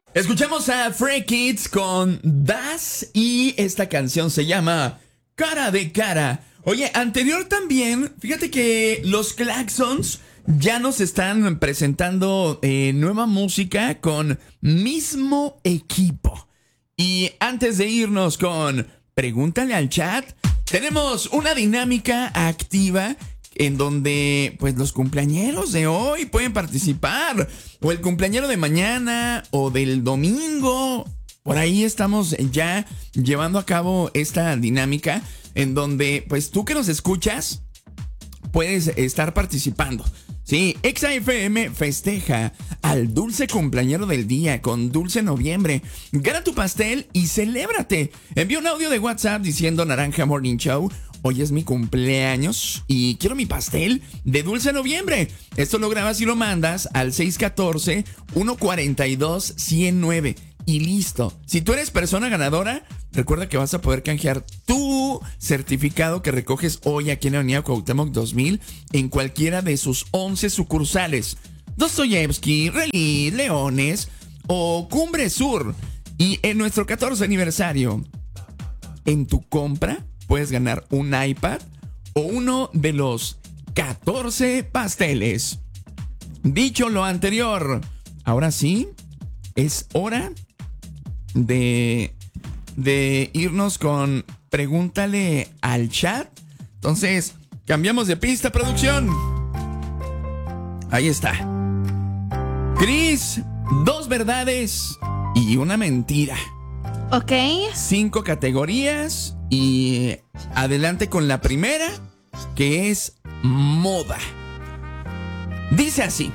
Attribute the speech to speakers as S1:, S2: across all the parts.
S1: Escuchamos a Free Kids con Das y esta canción se llama Cara de Cara. Oye, anterior también, fíjate que los Klaxons ya nos están presentando nueva música con mismo equipo. Y antes de irnos con Pregúntale al Chat, tenemos una dinámica activa en donde pues los cumpleañeros de hoy pueden participar, o el cumpleañero de mañana o del domingo. Por ahí estamos ya llevando a cabo esta dinámica en donde pues tú que nos escuchas puedes estar participando. Sí, Exa FM festeja al dulce cumpleañero del día con Dulce Noviembre. Gana tu pastel y celébrate. Envía un audio de WhatsApp diciendo Naranja Morning Show: hoy es mi cumpleaños y quiero mi pastel de Dulce Noviembre. Esto lo grabas y lo mandas al 614-142-109. Y listo. Si tú eres persona ganadora, recuerda que vas a poder canjear tu certificado que recoges hoy aquí en la Avenida Cuauhtémoc 2000 en cualquiera de sus 11 sucursales: Dostoyevsky, Relí, Leones o Cumbre Sur. Y en nuestro 14 aniversario, en tu compra puedes ganar un iPad o uno de los 14 pasteles. Dicho lo anterior, ahora sí, es hora de irnos con Pregúntale al Chat. Entonces, cambiamos de pista, producción. Ahí está. Cris, 2 verdades y una mentira.
S2: Ok.
S1: 5 categorías y adelante con la primera, que es moda. Dice así.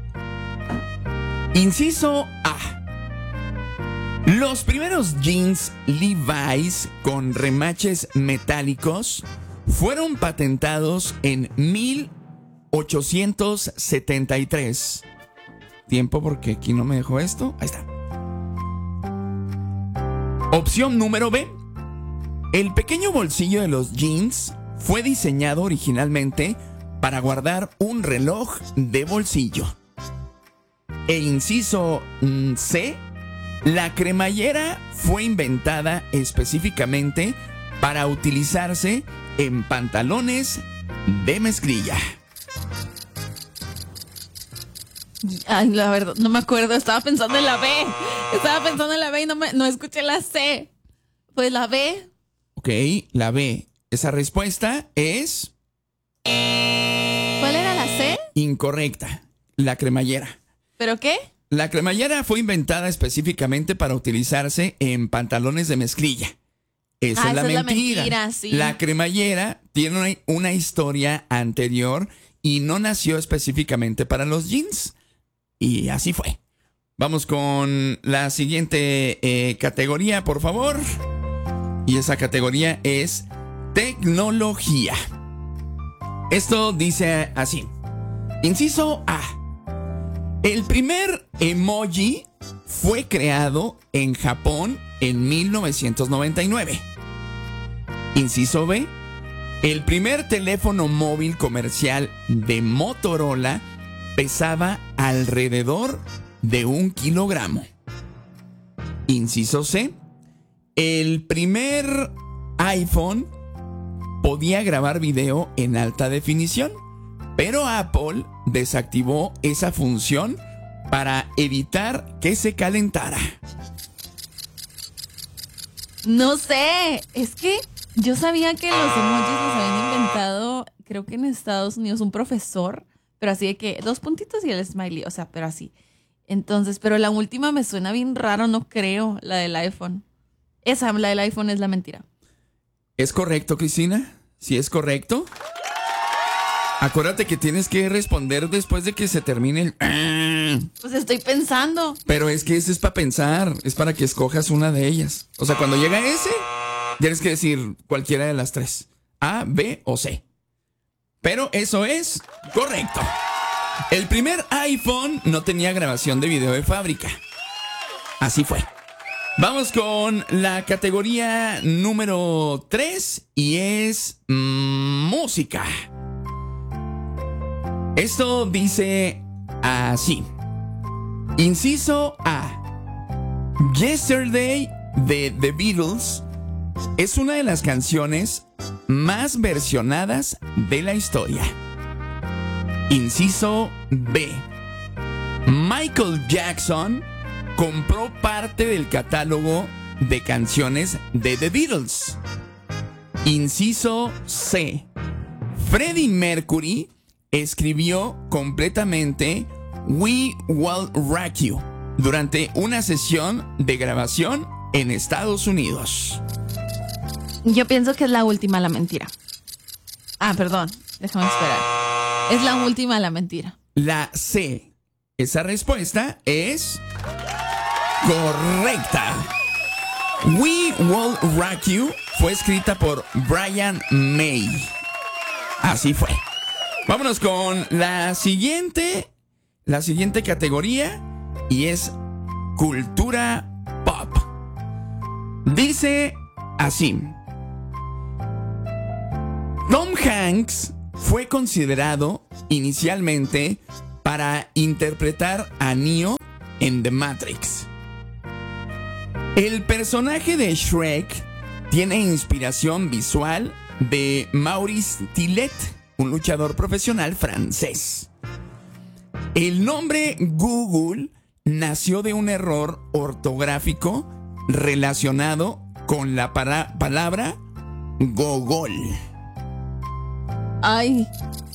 S1: Inciso A. Los primeros jeans Levi's con remaches metálicos fueron patentados en 1873. Tiempo, porque aquí no me dejó esto. Ahí está. Opción número B. El pequeño bolsillo de los jeans fue diseñado originalmente para guardar un reloj de bolsillo. E inciso C. La cremallera fue inventada específicamente para utilizarse en pantalones de mezclilla.
S2: Ay, la verdad, no me acuerdo. Estaba pensando en la B y no escuché la C. Pues la B.
S1: Ok, la B. Esa respuesta es...
S2: ¿Cuál era la C?
S1: Incorrecta. La cremallera.
S2: ¿Pero qué?
S1: La cremallera fue inventada específicamente para utilizarse en pantalones de mezclilla. Esa es la mentira.
S2: Sí.
S1: La cremallera tiene una historia anterior y no nació específicamente para los jeans. Y así fue. Vamos con la siguiente categoría, por favor. Y esa categoría es tecnología. Esto dice así. Inciso A. El primer emoji fue creado en Japón en 1999. Inciso B. El primer teléfono móvil comercial de Motorola pesaba alrededor de 1 kilogramo. Inciso C. El primer iPhone podía grabar video en alta definición, pero Apple desactivó esa función para evitar que se calentara.
S2: No sé, es que yo sabía que los emojis los habían inventado, creo que en Estados Unidos, un profesor, pero así de que 2 puntitos y el smiley, o sea, pero así. Entonces, pero la última me suena bien raro, no creo, la del iPhone. La del iPhone es la mentira.
S1: ¿Es correcto, Cristina? ¿Sí es correcto? Acuérdate que tienes que responder después de que se termine el...
S2: Pues estoy pensando.
S1: Pero es que ese es para pensar, es para que escojas una de ellas. O sea, cuando llega ese, tienes que decir cualquiera de las 3. A, B o C. Pero eso es correcto. El primer iPhone no tenía grabación de video de fábrica. Así fue. Vamos con la categoría número 3 y es música. Esto dice así. Inciso A. Yesterday de The Beatles es una de las canciones más versionadas de la historia. Inciso B. Michael Jackson compró parte del catálogo de canciones de The Beatles. Inciso C. Freddie Mercury escribió completamente We Will Rock You durante una sesión de grabación en Estados Unidos.
S2: Yo pienso que es la última la mentira. Perdón, déjame esperar. Es la última la mentira.
S1: La C. Esa respuesta es correcta. We Will Rock You fue escrita por Brian May. Así fue. Vámonos con la siguiente categoría, y es cultura pop. Dice así: Tom Hanks fue considerado inicialmente para interpretar a Neo en The Matrix. El personaje de Shrek tiene inspiración visual de Maurice Tillet, un luchador profesional francés. El nombre Google nació de un error ortográfico relacionado con la palabra gogol.
S2: Ay.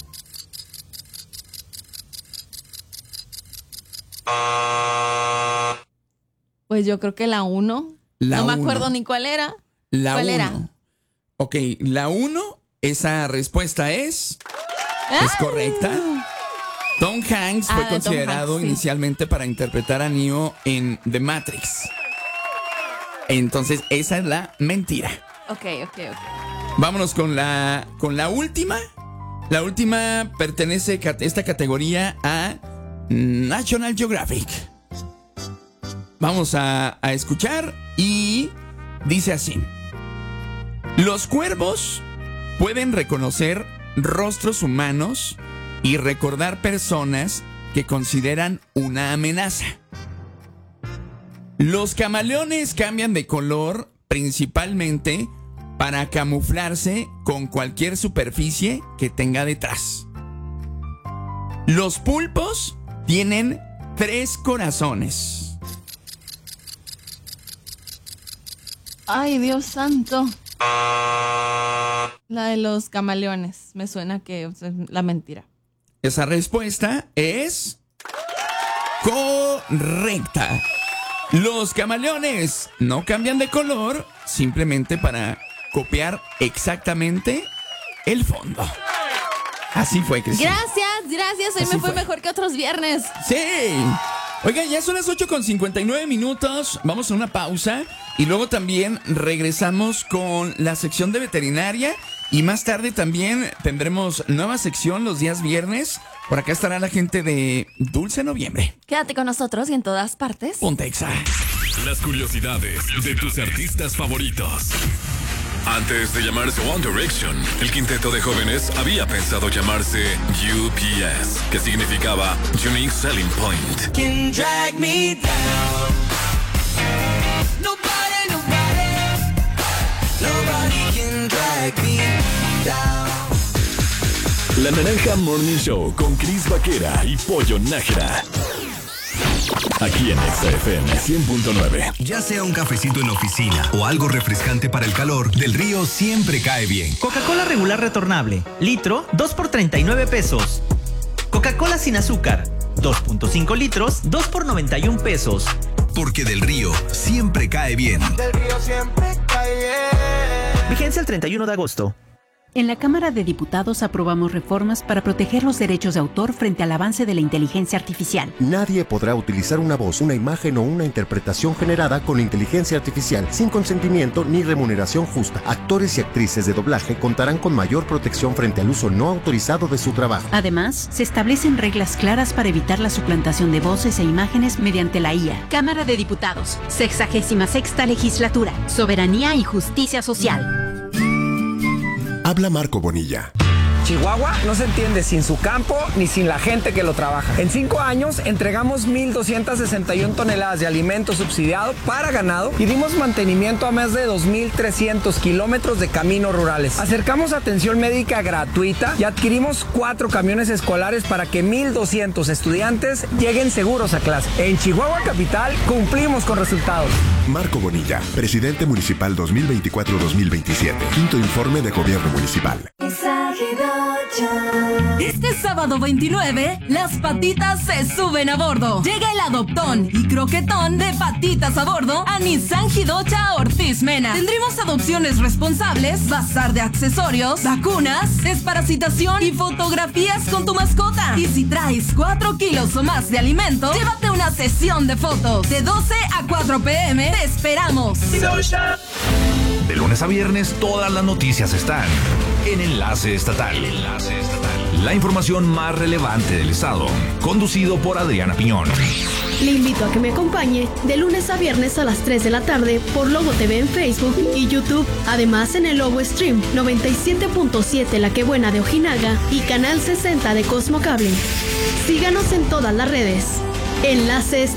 S2: Pues yo creo que la 1. No me acuerdo ni cuál era.
S1: ¿Cuál era? Ok, la 1, esa respuesta es correcta. Tom Hanks fue considerado inicialmente para interpretar a Neo en The Matrix. Entonces, esa es la mentira.
S2: Ok.
S1: Vámonos con la última. La última pertenece esta categoría a National Geographic. Vamos a escuchar y dice así: los cuervos pueden reconocer rostros humanos y recordar personas que consideran una amenaza. Los camaleones cambian de color principalmente para camuflarse con cualquier superficie que tenga detrás. Los pulpos tienen 3 corazones.
S2: Ay, Dios santo. La de los camaleones. Me suena que es la mentira.
S1: Esa respuesta es correcta. Los camaleones no cambian de color simplemente para copiar exactamente el fondo. Así fue, Cristina.
S2: Gracias. Hoy me fue mejor que otros viernes.
S1: Sí. Oigan, ya son las 8:59. Vamos a una pausa y luego también regresamos con la sección de veterinaria. Y más tarde también tendremos nueva sección los días viernes. Por acá estará la gente de Dulce Noviembre.
S2: Quédate con nosotros y en todas partes.
S1: Pontexa.
S3: Las curiosidades de tus artistas favoritos. Antes de llamarse One Direction, el quinteto de jóvenes había pensado llamarse UPS, que significaba Unique Selling Point.
S4: Can drag me down. Nobody can drag me down.
S3: La Naranja Morning Show con Chris Vaquera y Pollo Nájera. Aquí en XFM 100.9.
S5: Ya sea un cafecito en la oficina o algo refrescante para el calor, Del Río siempre cae bien.
S6: Coca-Cola regular retornable, litro, 2 por 39 pesos. Coca-Cola sin azúcar, 2.5 litros, 2 por 91 pesos.
S5: Porque Del Río siempre cae bien.
S4: Del Río siempre cae bien.
S6: Vigencia el 31 de agosto.
S7: En la Cámara de Diputados aprobamos reformas para proteger los derechos de autor frente al avance de la inteligencia artificial.
S8: Nadie podrá utilizar una voz, una imagen o una interpretación generada con inteligencia artificial sin consentimiento ni remuneración justa. Actores y actrices de doblaje contarán con mayor protección frente al uso no autorizado de su trabajo.
S7: Además, se establecen reglas claras para evitar la suplantación de voces e imágenes mediante la IA.
S9: Cámara de Diputados, 66ª Legislatura, Soberanía y Justicia Social.
S8: Habla Marco Bonilla.
S10: Chihuahua no se entiende sin su campo ni sin la gente que lo trabaja. En 5 años entregamos 1,261 toneladas de alimento subsidiado para ganado y dimos mantenimiento a más de 2,300 kilómetros de caminos rurales. Acercamos atención médica gratuita y adquirimos 4 camiones escolares para que 1,200 estudiantes lleguen seguros a clase. En Chihuahua Capital cumplimos con resultados.
S11: Marco Bonilla, presidente municipal 2024-2027. Quinto informe de gobierno municipal.
S12: Este sábado 29, las patitas se suben a bordo. Llega el adoptón y croquetón de patitas a bordo a Nissan Jidocha Ortiz Mena. Tendremos adopciones responsables, bazar de accesorios, vacunas, desparasitación y fotografías con tu mascota. Y si traes 4 kilos o más de alimento, llévate una sesión de fotos. De 12 a 4 p.m. te esperamos.
S13: De lunes a viernes, todas las noticias están en Enlace Estatal. La información más relevante del estado, conducido por Adriana Piñón.
S14: Le invito a que me acompañe de lunes a viernes a las 3 de la tarde por Lobo TV en Facebook y YouTube. Además en el Lobo Stream 97.7 La Que Buena de Ojinaga y Canal 60 de Cosmo Cable. Síganos en todas las redes. Enlace Estatal.